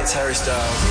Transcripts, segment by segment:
it's Harry Styles.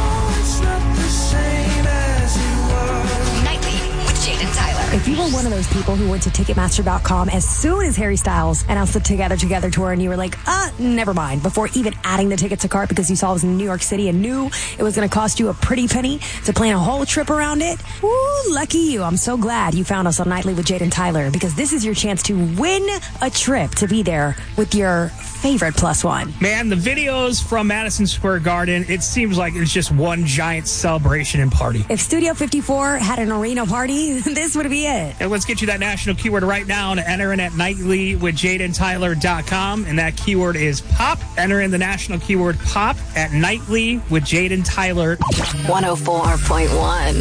Nightly with Jade and Tyler. If you were one of those people who went to Ticketmaster.com as soon as Harry Styles announced the Together tour and you were like, never mind, before even adding the ticket to cart because you saw it was in New York City and knew it was going to cost you a pretty penny to plan a whole trip around it, woo, lucky you. I'm so glad you found us on Nightly with Jade and Tyler because this is your chance to win a trip to be there with your favorite plus one. Man, the videos from Madison Square Garden, it seems like it's just one giant celebration and party. If Studio 54 had an arena party, this would be it. And let's get you that national keyword right now to enter in at nightlywithjadeandtyler.com. And that keyword is pop. Enter in the national keyword pop at Nightly with Jade and Tyler. 104.1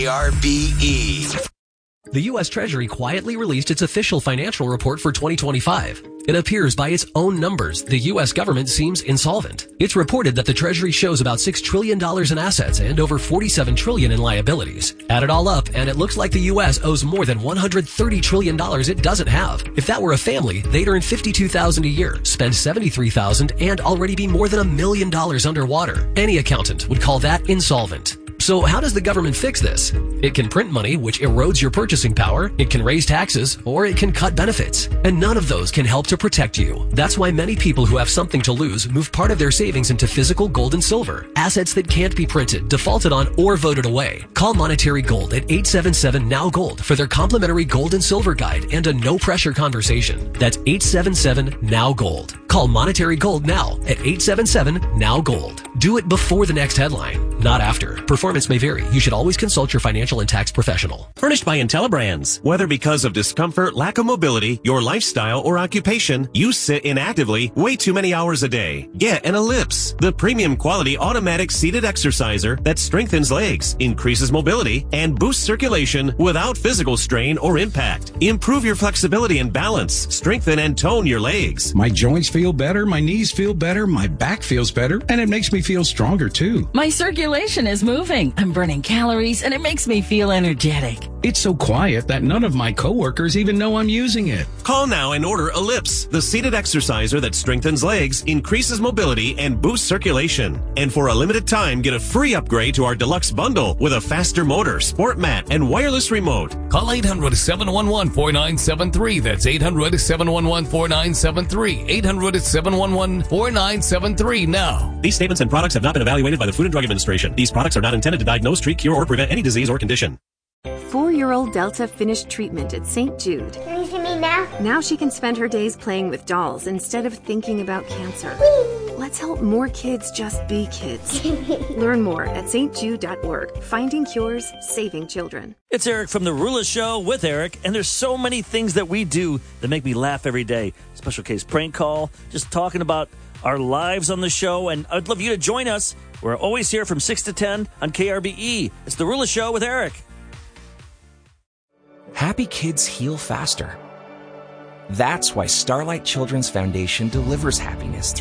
KRBE. The U.S. Treasury quietly released its official financial report for 2025. It appears by its own numbers, the U.S. government seems insolvent. It's reported that the Treasury shows about $6 trillion in assets and over $47 trillion in liabilities. Add it all up, and it looks like the U.S. owes more than $130 trillion it doesn't have. If that were a family, they'd earn $52,000 a year, spend $73,000, and already be more than $1 million underwater. Any accountant would call that insolvent. So how does the government fix this? It can print money, which erodes your purchasing power. It can raise taxes, or it can cut benefits. And none of those can help to protect you. That's why many people who have something to lose move part of their savings into physical gold and silver, assets that can't be printed, defaulted on, or voted away. Call Monetary Gold at 877-NOW-GOLD for their complimentary gold and silver guide and a no-pressure conversation. That's 877-NOW-GOLD. Call Monetary Gold now at 877-NOW-GOLD. Do it before the next headline, not after. Performance may vary. You should always consult your financial and tax professional. Furnished by IntelliBrands. Whether because of discomfort, lack of mobility, your lifestyle, or occupation, you sit inactively way too many hours a day. Get an Ellipse, the premium quality automatic seated exerciser that strengthens legs, increases mobility, and boosts circulation without physical strain or impact. Improve your flexibility and balance. Strengthen and tone your legs. My joints feel better, my knees feel better, my back feels better, and it makes me feel stronger too. My circulation is moving. I'm burning calories, and it makes me feel energetic. It's so quiet that none of my coworkers even know I'm using it. Call now and order Ellipse, the seated exerciser that strengthens legs, increases mobility, and boosts circulation. And for a limited time, get a free upgrade to our deluxe bundle with a faster motor, sport mat, and wireless remote. Call 800-711-4973. That's 800-711-4973. 800-711-4973 now. These statements and products have not been evaluated by the Food and Drug Administration. These products are not intended to diagnose, treat, cure, or prevent any disease or condition. 4-year-old Delta finished treatment at St. Jude. Can you see me now? Now she can spend her days playing with dolls instead of thinking about cancer. Let's help more kids just be kids. Learn more at stjude.org. Finding cures, saving children. It's Eric from The Rula Show with Eric, and there's so many things that we do that make me laugh every day. Special case prank call, just talking about our lives on the show, and I'd love you to join us. We're always here from 6 to 10 on KRBE. It's The Rula Show with Eric. Happy kids heal faster. That's why Starlight Children's Foundation delivers happiness